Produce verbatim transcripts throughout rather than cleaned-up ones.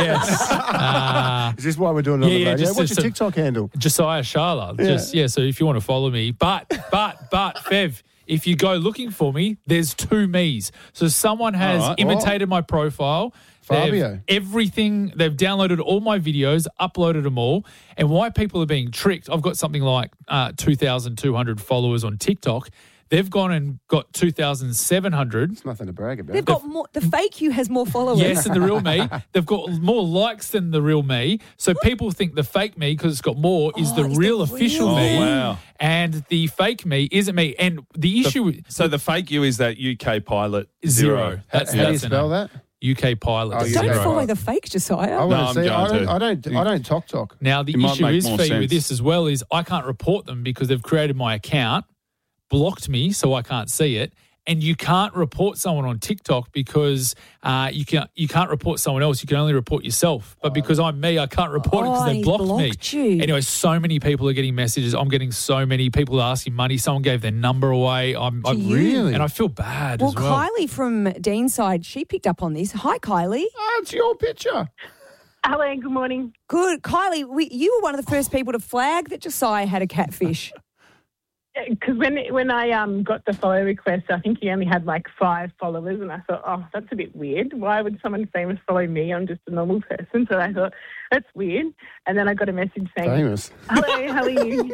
Yes. Uh, Is this why we're doing it on yeah, the yeah, radio? just What's to- your TikTok handle? Josiah Sharla. Yeah. Just yeah. So if you want to follow me, but but but Fev, if you go looking for me, there's two me's. So someone has All right. imitated my profile. Fabio. They've everything. They've downloaded all my videos, uploaded them all. And why people are being tricked? I've got something like uh, two thousand two hundred followers on TikTok. They've gone and got two thousand seven hundred. It's nothing to brag about. They've got more. The fake you has more followers. Yes, and the real me. They've got more likes than the real me. So people think the fake me, because it's got more, is Oh, the it's real the official real me. me. Oh, wow. And the fake me isn't me. And the issue So the fake you is that U K pilot is zero. zero. That's, How do you that's the spell name. that? U K pilot. Oh, that's you Don't zero. follow the fake, Josiah. I want No, to I'm see. I going don't. to. I don't. I don't talk talk. Now, the It might issue make is more for you with sense. this as well is I can't report them because they've created my account, blocked me so I can't see it. And you can't report someone on TikTok because uh, you can't you can't report someone else. You can only report yourself. But because I'm me, I can't report it Oh, because and they he's blocked, blocked me. you. Anyway, so many people are getting messages. I'm getting so many people asking money. Someone gave their number away. I'm, I'm you? Really? and I feel bad Well, as well. Kylie from Deanside, she picked up on this. Hi, Kylie. Oh, it's your picture. Hello, good morning. Good. Kylie, we, you were one of the first people to flag that Josiah had a catfish. Because when when I um got the follow request, I think he only had like five followers, and I thought, oh, that's a bit weird. Why would someone famous follow me? I'm just a normal person. So I thought, that's weird. And then I got a message saying, Famous. hello, how are you?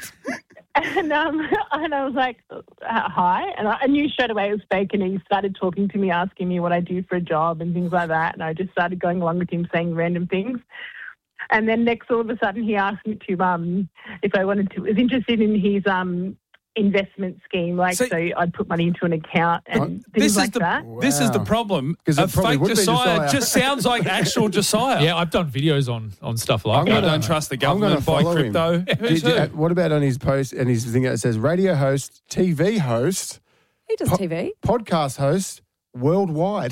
And um, and I was like, uh, hi. And I, I knew straight away it was fake. And he started talking to me, asking me what I do for a job and things like that. And I just started going along with him, saying random things. And then next, all of a sudden, he asked me to um, if I wanted to, was interested in his um investment scheme. Like, See- so I'd put money into an account and things This is like the that. this is the Wow. problem. 'Cause it A probably fake would be Josiah, Josiah. just sounds like actual Josiah. Yeah, I've done videos on on stuff like I'm that. I gonna- don't trust the I'm gonna government. Buy follow him. crypto. Did you- uh, what about on his post and his thing that says radio host, T V host, He does Po- T V. podcast host, worldwide?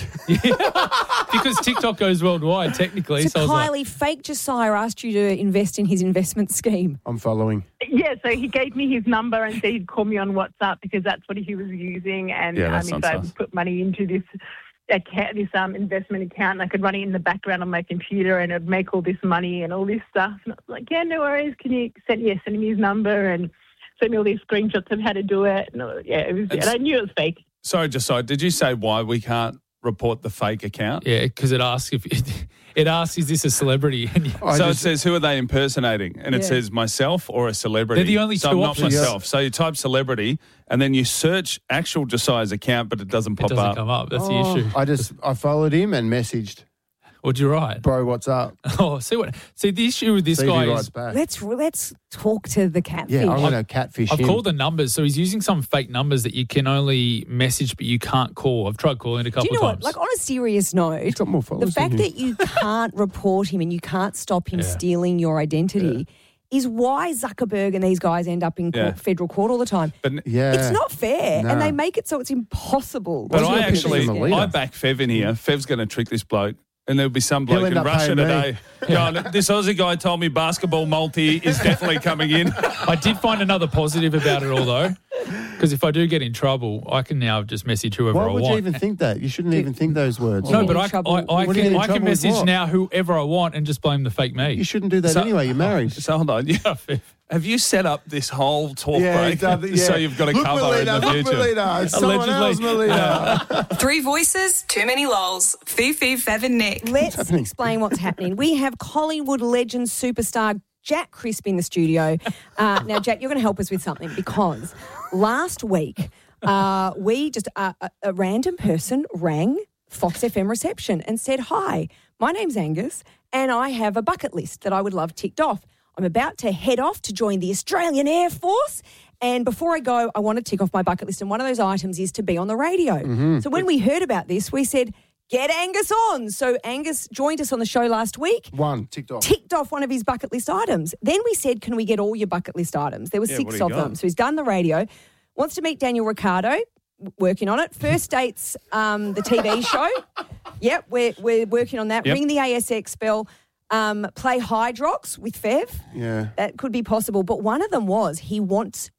Because TikTok goes worldwide, technically. So, So, I was like, Kylie, fake Josiah asked you to invest in his investment scheme. I'm following. Yeah, so he gave me his number and said he'd call me on WhatsApp because that's what he was using. And Yeah, um, that if sounds I nice. would put money into this account, this um, investment account, and I could run it in the background on my computer and it'd make all this money and all this stuff. And I was like, yeah, no worries. Can you send, yeah, send me his number and send me all these screenshots of how to do it. And, uh, yeah, it was, and I knew it was fake. Sorry, Josiah, did you say why we can't report the fake account? yeah, because it asks if it asks, is this a celebrity? And you- I so just- it says, who are they impersonating? And it Yeah. says myself or a celebrity. They're the only so two I'm not options. myself. So you type celebrity and then you search actual Josiah's account, but it doesn't it pop doesn't up. come up. That's Oh. the issue. I just I followed him and messaged, What'd you write? bro, what's up? Oh, see what? See, the issue with this See if guy he is writes back. Let's let's talk to the catfish. Yeah, I'm going to catfish I've him. called the numbers, so he's using some fake numbers that you can only message, but you can't call. I've tried calling a Do couple you know times. what? Like, on a serious note, He's got more the followers fact than you. that you can't report him and you can't stop him Yeah. stealing your identity is why Zuckerberg and these guys end up in court, Yeah. federal court all the time. But Yeah. It's not fair, Nah. and they make it so it's impossible. But What's I your opinion actually, on the leader? I back Fev in here. Fev's going to trick this bloke. And there'll be some bloke end in up Russia paying me. today going, this Aussie guy told me basketball multi is definitely coming in. I did find another positive about it all, though, because if I do get in trouble, I can now just message whoever Why I would want. you even think that? You shouldn't even think those words. no, Get but in I, trouble. I, I What do you get can, in I can trouble with message what? now whoever I want and just blame the fake me. You shouldn't do that So- anyway. You're married. So hold on. You, have you set up this whole talk break he's so done- you've got a Look, cover Melina, in the look, future? Melina. It's someone else, Allegedly. Melina. Three voices, too many lols. Fifi, Fev and Nick. Let's explain what's happening. We have Collingwood legend superstar Jack Crisp in the studio. Uh, now, Jack, you're going to help us with something because last week uh, we just uh, a, a random person rang Fox F M reception and said, "Hi, my name's Angus, and I have a bucket list that I would love ticked off. I'm about to head off to join the Australian Air Force." And before I go, I want to tick off my bucket list. And one of those items is to be on the radio. Mm-hmm. So when we heard about this, we said, get Angus on. So Angus joined us on the show last week, One, ticked off. ticked off one of his bucket list items. Then we said, can we get all your bucket list items? There were Yeah, six what do you of got? them. So he's done the radio. Wants to meet Daniel Ricciardo, w- working on it. First dates, um, the T V show. Yep, we're, we're working on that. Yep. Ring the A S X bell. Um, play Hydrox with Fev. Yeah. That could be possible. But one of them was he wants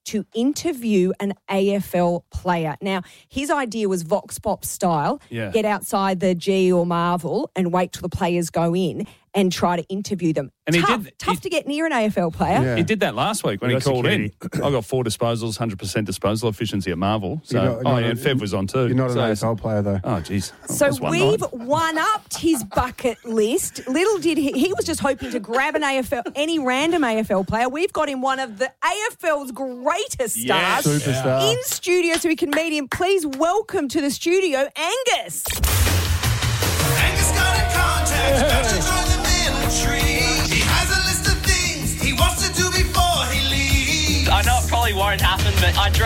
to interview an A F L player. Now, his idea was Vox Pop style. Yeah. Get outside the G or Marvel and wait till the players go in and try to interview them. And he tough, did- tough he- to get near an A F L player. Yeah. He did that last week when You he got called security. in. I got four disposals, one hundred percent disposal efficiency at Marvel. So, You're not- oh, not yeah, a- and Fev was on too. You're not an So- A F L player, though. Oh, jeez. So That was one we've night. one-upped his bucket list. Little did he, he was just hoping to grab an A F L, any random A F L player. We've got him one of the A F L's greatest Yes. stars Superstar. in studio so we can meet him. Please welcome to the studio, Angus.